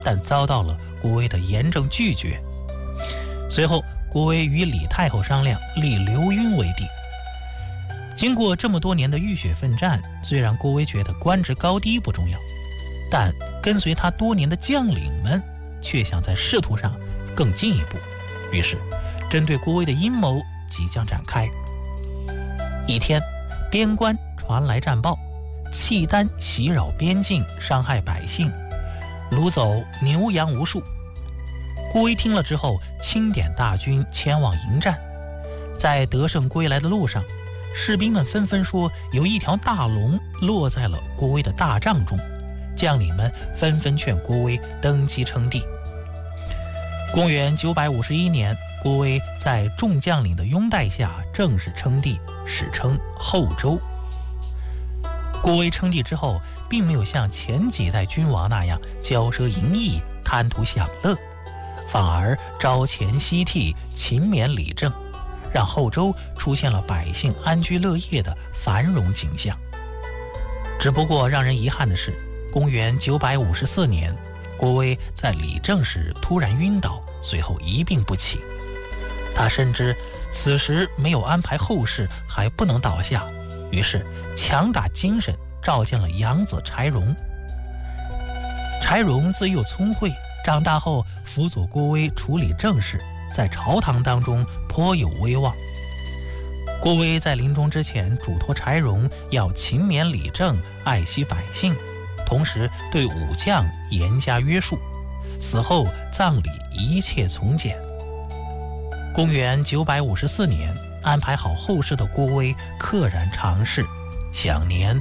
但遭到了郭威的严正拒绝。随后郭威与李太后商量，立刘赟为帝。经过这么多年的浴血奋战，虽然郭威觉得官职高低不重要，但跟随他多年的将领们却想在仕途上更进一步。于是针对郭威的阴谋即将展开。一天，边关传来战报，契丹袭扰边境，伤害百姓，掳走牛羊无数。郭威听了之后，清点大军前往迎战。在得胜归来的路上，士兵们纷纷说有一条大龙落在了郭威的大帐中，将领们纷纷劝郭威登基称帝。公元951年，郭威在众将领的拥戴下正式称帝，史称后周。郭威称帝之后，并没有像前几代君王那样骄奢淫逸、贪图享乐，反而招贤悉替、勤勉理政，让后周出现了百姓安居乐业的繁荣景象。只不过让人遗憾的是，公元954年，郭威在理政时突然晕倒，随后一病不起。他深知此时没有安排后事还不能倒下，于是强打精神召见了养子柴荣。柴荣自幼聪慧，长大后辅佐郭威处理政事，在朝堂当中颇有威望。郭威在临终之前嘱托柴荣要勤勉理政，爱惜百姓，同时对武将严加约束，死后葬礼一切从简。公元954年，安排好后事的郭威溘然长逝，享年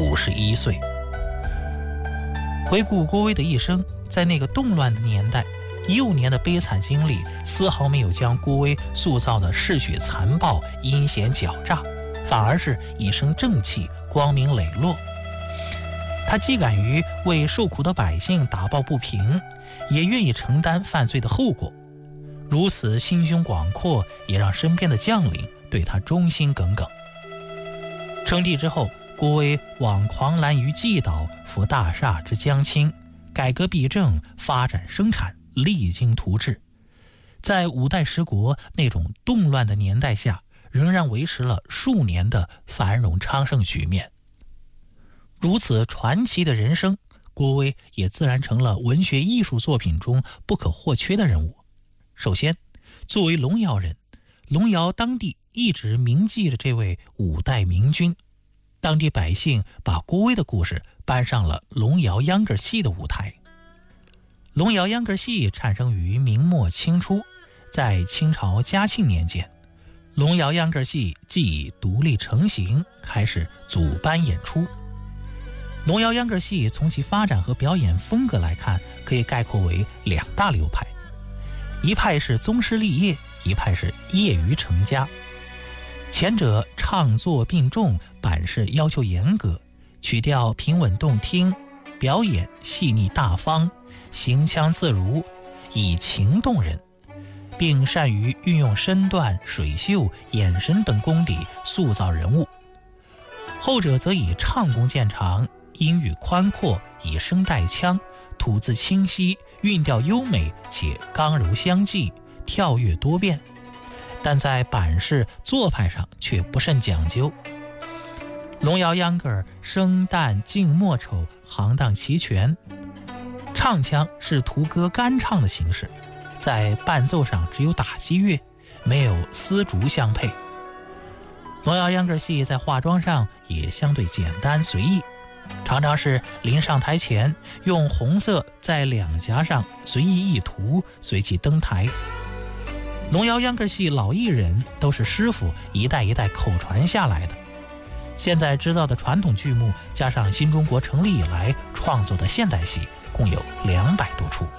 51岁。回顾郭威的一生，在那个动乱的年代，16年的悲惨经历丝毫没有将郭威塑造的嗜血残暴、阴险狡诈，反而是一身正气，光明磊落。他既敢于为受苦的百姓打抱不平，也愿意承担犯罪的后果。如此心胸广阔，也让身边的将领对他忠心耿耿。称帝之后，郭威往狂澜于既倒，扶大厦之将倾，改革弊政，发展生产，励精图治。在五代十国那种动乱的年代下，仍然维持了数年的繁荣昌盛局面。如此传奇的人生，郭威也自然成了文学艺术作品中不可或缺的人物。首先，作为龙窑人，龙窑当地一直铭记着这位五代明君。当地百姓把郭威的故事搬上了龙窑秧歌戏的舞台。龙窑秧歌戏产生于明末清初，在清朝嘉庆年间，龙窑秧歌戏即以独立成型，开始组班演出。龙窑秧歌戏从其发展和表演风格来看，可以概括为两大流派，一派是宗师立业，一派是业余成家。前者唱作并重，版式要求严格，曲调平稳动听，表演细腻大方，行腔自如，以情动人，并善于运用身段、水袖、眼神等功底塑造人物。后者则以唱功见长，音域宽阔，以声带腔，吐字清晰，韵调优美，且刚柔相济，跳跃多变，但在版式做派上却不甚讲究。龙窑秧歌声淡静默丑，行当齐全。唱腔是图歌干唱的形式，在伴奏上只有打击乐，没有丝竹相配。龙窑秧歌戏在化妆上也相对简单随意，常常是临上台前用红色在两颊上随意一涂，随即登台。龙窑秧歌戏老艺人都是师傅一代一代口传下来的，现在知道的传统剧目加上新中国成立以来创作的现代戏，共有200多出。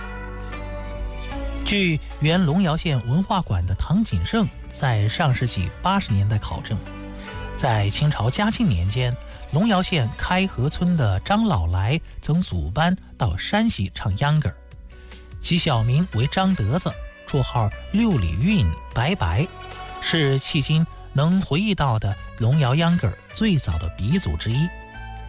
据原龙窑县文化馆的唐锦盛在上世纪80年代考证，在清朝嘉庆年间，龙窑县开河村的张老来曾组班到山西唱秧歌，其小名为张德子，绰号六里运白白，是迄今能回忆到的龙窑秧歌最早的鼻祖之一。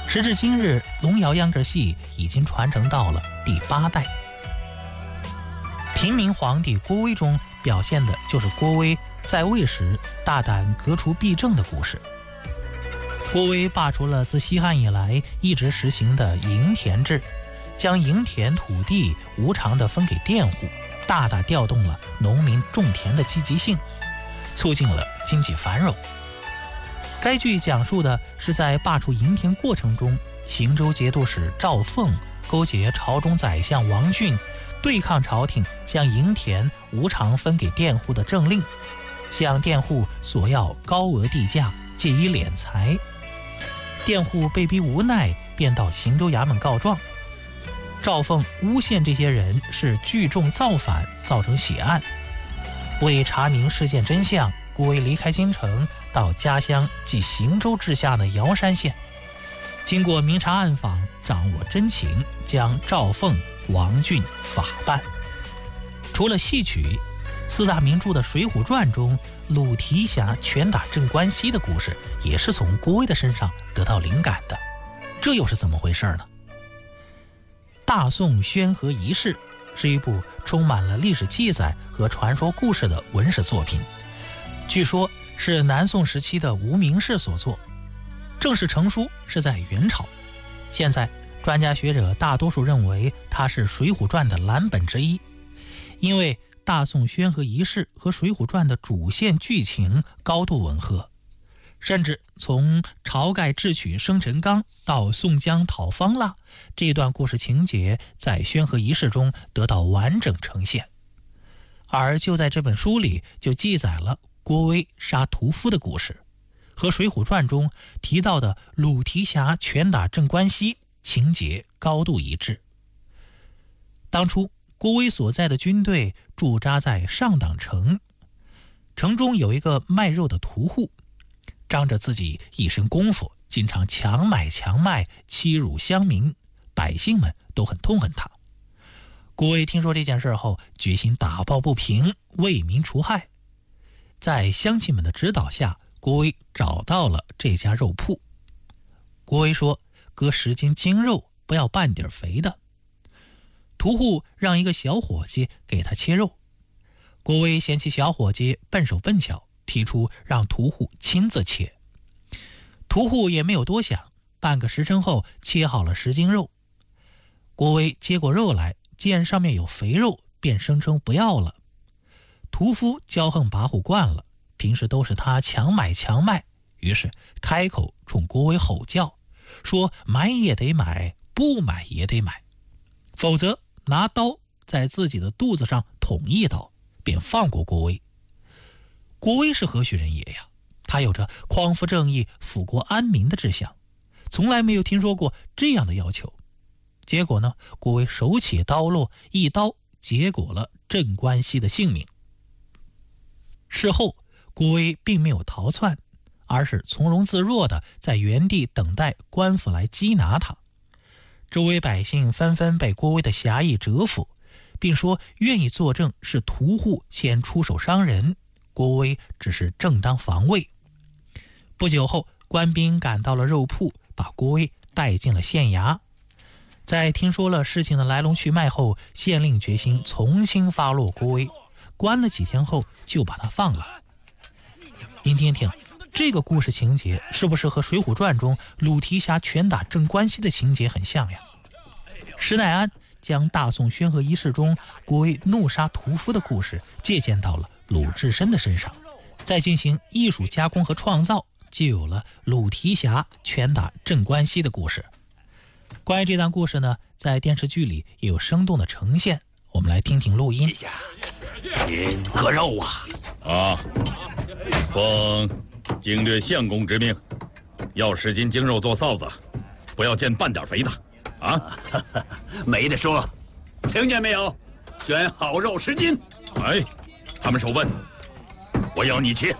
时至今日，龙窑秧歌戏已经传承到了第8代。平民皇帝郭威中表现的就是郭威在位时大胆革除弊政的故事。郭威罢除了自西汉以来一直实行的营田制，将营田土地无偿地分给佃户，大大调动了农民种田的积极性，促进了经济繁荣。该剧讲述的是在罢黜营田过程中，行州节度使赵凤勾结朝中宰相王浚，对抗朝廷将营田无偿分给佃户的政令，向佃户索要高额地价，借以敛财。佃户被逼无奈，便到行州衙门告状。赵凤诬陷这些人是聚众造反，造成血案。为查明事件真相，郭威离开京城，到家乡即行州治下的瑶山县，经过明察暗访，掌握真情，将赵凤、王浚法办。除了戏曲，4大名著的《水浒传》中鲁提辖拳打镇关西的故事，也是从郭威的身上得到灵感的。这又是怎么回事呢？大宋宣和遗事是一部充满了历史记载和传说故事的文史作品，据说是南宋时期的无名氏所作，正式成书是在元朝。现在专家学者大多数认为它是《水浒传》的蓝本之一，因为大宋宣和遗事和《水浒传》的主线剧情高度吻合，甚至从晁盖智取生辰纲到宋江讨方腊，这段故事情节在宣和遗事中得到完整呈现。而就在这本书里，就记载了郭威杀屠夫的故事，和《水浒传》中提到的鲁提辖拳打镇关西情节高度一致。当初郭威所在的军队驻扎在上党城，城中有一个卖肉的屠户，仗着自己一身功夫，经常强买强卖，欺辱乡民，百姓们都很痛恨他。郭威听说这件事后，决心打抱不平，为民除害。在乡亲们的指导下，郭威找到了这家肉铺。郭威说，割10斤精肉，不要半点肥的。屠户让一个小伙计给他切肉，郭威嫌弃小伙计笨手笨脚，提出让屠户亲自切。屠户也没有多想，半个时辰后切好了10斤肉。郭威接过肉来，见上面有肥肉，便声称不要了。屠夫骄横跋扈惯了，平时都是他强买强卖，于是开口冲郭威吼叫，说买也得买，不买也得买，否则拿刀在自己的肚子上捅一刀，便放过郭威。郭威是何许人也呀？他有着匡扶正义、抚国安民的志向，从来没有听说过这样的要求。结果呢，郭威手起刀落，一刀结果了镇关西的性命。事后郭威并没有逃窜，而是从容自若地在原地等待官府来缉拿他。周围百姓纷纷被郭威的侠义折服，并说愿意作证是屠户先出手伤人，郭威只是正当防卫。不久后，官兵赶到了肉铺，把郭威带进了县衙。在听说了事情的来龙去脉后，县令决心从轻发落郭威，关了几天后就把他放了。您听听，这个故事情节是不是和《水浒传》中鲁提辖拳打镇关西的情节很像呀？施耐庵将大宋宣和遗事中郭威怒杀屠夫的故事借鉴到了鲁智深的身上，再进行艺术加工和创造，就有了鲁提辖拳打镇关西的故事。关于这段故事呢，在电视剧里也有生动的呈现，我们来听听录音。 您割肉啊！奉经略相公之命，要10斤精肉做臊子，不要见半点肥的啊！ 没得说，听见没有？选好肉10斤。 哎，他们手笨，我要你切。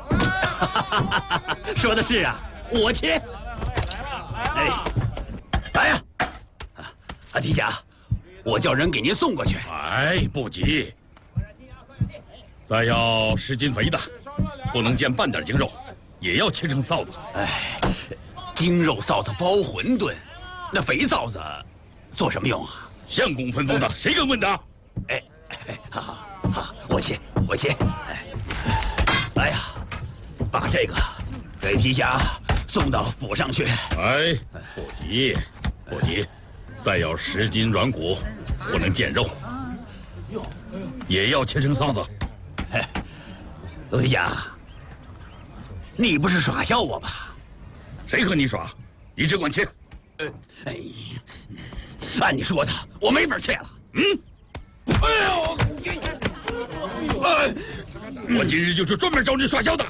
说的是啊，我切。来呀！提辖，我叫人给您送过去。 哎，不急，再要10斤肥的，不能见半点精肉，也要切成臊子。 哎， 精肉臊子包馄饨，那肥臊子做什么用啊？ 相公吩咐的，谁敢问的？ 哎，好，我切。哎呀，把这个给提辖送到府上去。 哎，不急，再要10斤软骨，不能见肉，也要切成臊子。 罗提辖，你不是耍笑我吧？ 谁和你耍？你只管切。 按你说的，我没法切了。 我今日就是专门找你耍笑的。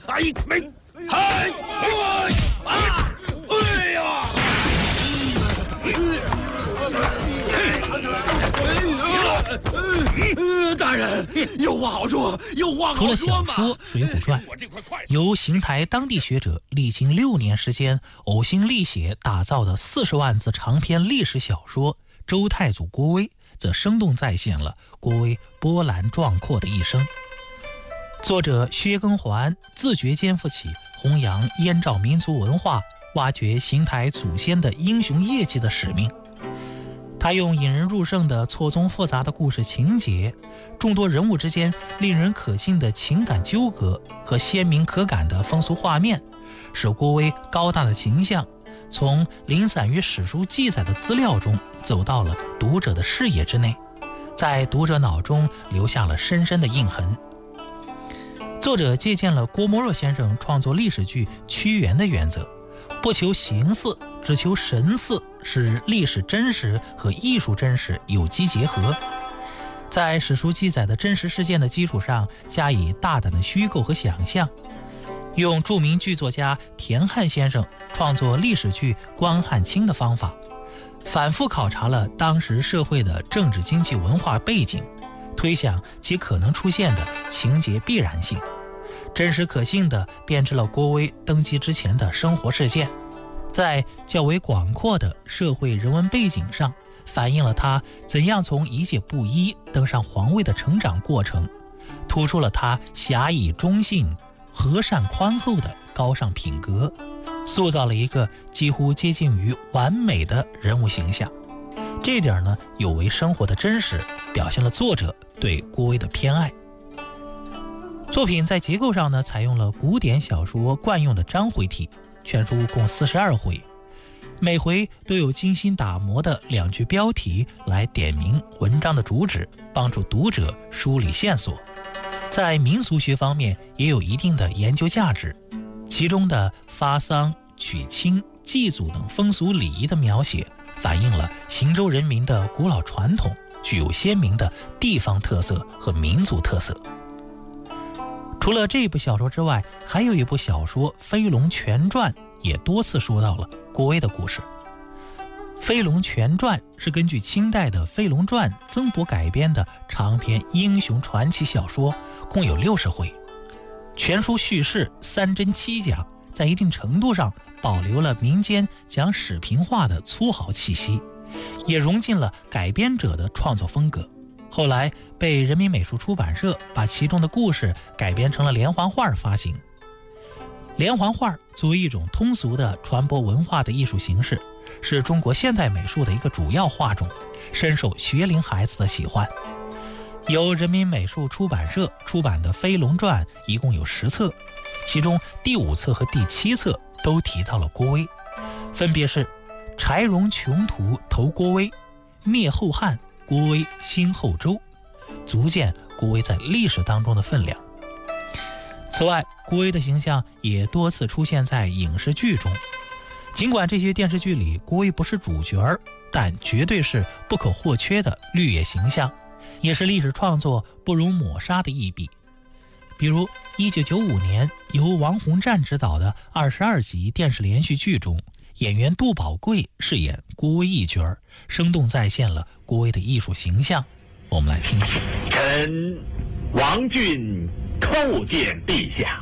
大人，有话好说， 除了小说《水浒传》，由邢台当地学者历经6年时间呕心沥血打造的40万字长篇历史小说《周太祖郭威》，则生动再现了郭威波澜壮阔的一生。作者薛庚桓自觉肩负起弘扬燕赵民族文化、挖掘邢台祖先的英雄业绩的使命。他用引人入胜的错综复杂的故事情节，众多人物之间令人可信的情感纠葛和鲜明可感的风俗画面，使郭威高大的形象从零散于史书记载的资料中走到了读者的视野之内，在读者脑中留下了深深的印痕。作者借鉴了郭沫若先生创作历史剧屈原的原则，不求形似，只求神似，使历史真实和艺术真实有机结合，在史书记载的真实事件的基础上加以大胆的虚构和想象，用著名剧作家田汉先生创作历史剧《关汉卿》的方法，反复考察了当时社会的政治经济文化背景，推想其可能出现的情节必然性，真实可信地编织了郭威登基之前的生活事件，在较为广阔的社会人文背景上反映了他怎样从一介布衣登上皇位的成长过程，突出了他侠义忠信、和善宽厚的高尚品格，塑造了一个几乎接近于完美的人物形象。这点呢，有违生活的真实，表现了作者对郭威的偏爱。作品在结构上呢，采用了古典小说惯用的章回体，全书共42回，每回都有精心打磨的2句标题来点明文章的主旨，帮助读者梳理线索。在民俗学方面也有一定的研究价值，其中的发丧、娶亲、祭祖等风俗礼仪的描写，反映了邢州人民的古老传统，具有鲜明的地方特色和民族特色。除了这部小说之外，还有一部小说《飞龙全传》也多次说到了郭威的故事。《飞龙全传》是根据清代的《飞龙传》增补改编的长篇英雄传奇小说，共有60回。全书叙事3真7假，在一定程度上保留了民间讲史评话的粗豪气息，也融进了改编者的创作风格。后来被人民美术出版社把其中的故事改编成了连环画发行。连环画作为一种通俗的传播文化的艺术形式，是中国现代美术的一个主要画种，深受学龄孩子的喜欢。由人民美术出版社出版的《飞龙传》一共有10册，其中第5册和第7册都提到了郭威，分别是柴荣穷途投郭威、灭后汉郭威兴后周，足见郭威在历史当中的分量。此外，郭威的形象也多次出现在影视剧中，尽管这些电视剧里郭威不是主角，但绝对是不可或缺的绿叶形象，也是历史创作不容抹杀的一笔。比如1995年由王洪战执导的22集电视连续剧中，演员杜宝贵饰演郭威一角，生动再现了郭威的艺术形象。我们来听听。 臣王俊叩见陛下。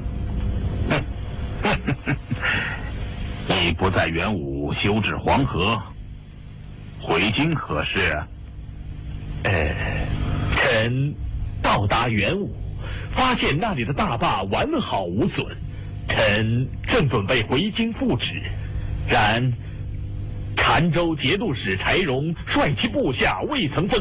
你不在元武修治黄河，回京何事？臣到达元武，发现那里的大坝完好无损，臣正准备回京复旨， 然澶州节度使柴荣率其部下未曾奉